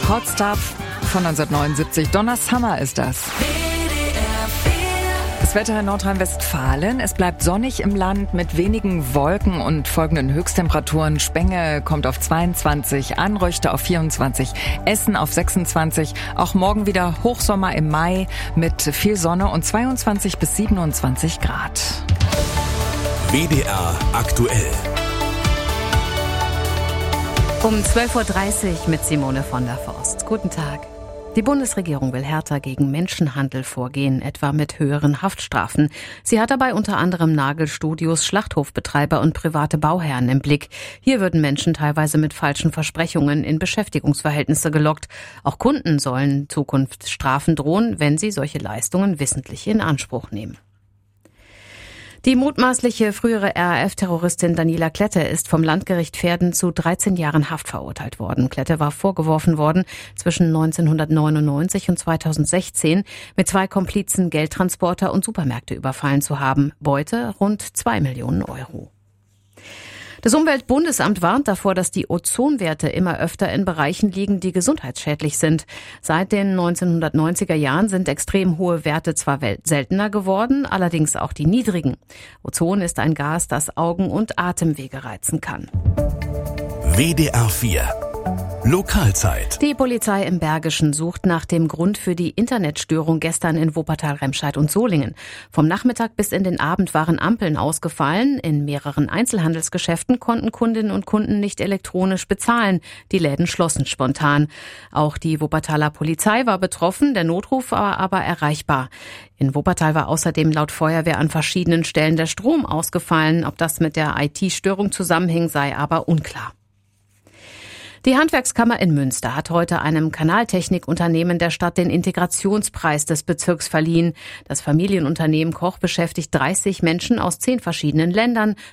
Hot Stuff von 1979. Donna Summer ist das. Das Wetter in Nordrhein-Westfalen. Es bleibt sonnig im Land mit wenigen Wolken und folgenden Höchsttemperaturen. Spenge kommt auf 22, Anröchte auf 24, Essen auf 26. Auch morgen wieder Hochsommer im Mai mit viel Sonne und 22 bis 27 Grad. WDR aktuell. Um 12.30 Uhr mit Simone von der Forst. Guten Tag. Die Bundesregierung will härter gegen Menschenhandel vorgehen, etwa mit höheren Haftstrafen. Sie hat dabei unter anderem Nagelstudios, Schlachthofbetreiber und private Bauherren im Blick. Hier würden Menschen teilweise mit falschen Versprechungen in Beschäftigungsverhältnisse gelockt. Auch Kunden sollen in Zukunft Strafen drohen, wenn sie solche Leistungen wissentlich in Anspruch nehmen. Die mutmaßliche frühere RAF-Terroristin Daniela Klette ist vom Landgericht Verden zu 13 Jahren Haft verurteilt worden. Klette war vorgeworfen worden, zwischen 1999 und 2016 mit 2 Komplizen Geldtransporter und Supermärkte überfallen zu haben. Beute rund 2 Millionen Euro. Das Umweltbundesamt warnt davor, dass die Ozonwerte immer öfter in Bereichen liegen, die gesundheitsschädlich sind. Seit den 1990er Jahren sind extrem hohe Werte zwar seltener geworden, allerdings auch die niedrigen. Ozon ist ein Gas, das Augen- und Atemwege reizen kann. WDR 4 Lokalzeit. Die Polizei im Bergischen sucht nach dem Grund für die Internetstörung gestern in Wuppertal, Remscheid und Solingen. Vom Nachmittag bis in den Abend waren Ampeln ausgefallen. In mehreren Einzelhandelsgeschäften konnten Kundinnen und Kunden nicht elektronisch bezahlen. Die Läden schlossen spontan. Auch die Wuppertaler Polizei war betroffen, der Notruf war aber erreichbar. In Wuppertal war außerdem laut Feuerwehr an verschiedenen Stellen der Strom ausgefallen. Ob das mit der IT-Störung zusammenhing, sei aber unklar. Die Handwerkskammer in Münster hat heute einem Kanaltechnikunternehmen der Stadt den Integrationspreis des Bezirks verliehen. Das Familienunternehmen Koch beschäftigt 30 Menschen aus 10 verschiedenen Ländern.